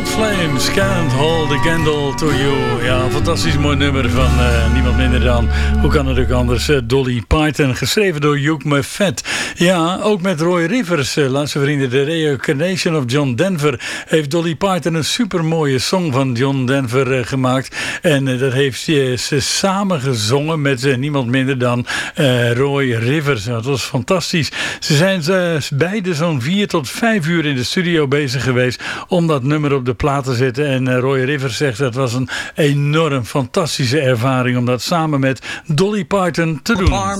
Old Flames, Can't Hold a Candle to You. Ja, een fantastisch mooi nummer van niemand minder dan, hoe kan het ook anders, Dolly Parton. Geschreven door Hugh McFadden. Ja, ook met Roy Rivers, luistervrienden. De Reincarnation of John Denver heeft Dolly Parton een supermooie song van John Denver gemaakt. En dat heeft ze samen gezongen met niemand minder dan Roy Rivers. Dat was fantastisch. Ze zijn beide zo'n 4 tot 5 uur in de studio bezig geweest om dat nummer op de plaat te zetten. En Roy Rivers zegt dat was een enorm fantastische ervaring om dat samen met Dolly Parton te doen.